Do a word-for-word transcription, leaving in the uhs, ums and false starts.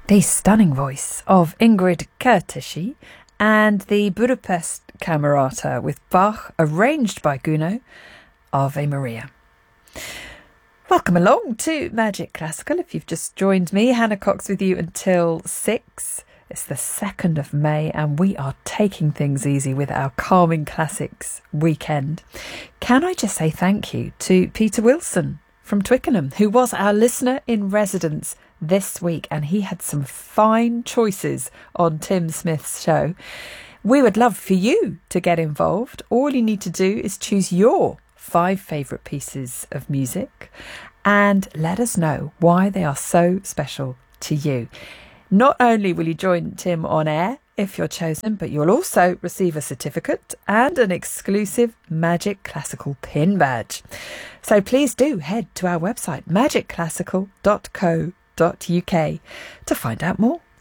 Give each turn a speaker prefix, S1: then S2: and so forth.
S1: The stunning voice of Ingrid Kertési and the Budapest Camerata with Bach, arranged by Gounod, Ave Maria. Welcome along to Magic Classical. If you've just joined me, Hannah Cox with you until six. It's the second of May and we are taking things easy with our Calming Classics weekend. Can I just say thank you to Peter Wilson from Twickenham, who was our listener in residence this week, and he had some fine choices on Tim Smith's show. We would love for you to get involved. All you need to do is choose your five favourite pieces of music and let us know why they are so special to you. Not only will you join Tim on air if you're chosen, but you'll also receive a certificate and an exclusive Magic Classical pin badge. So please do head to our website, magic classical dot co dot uk, to find out more.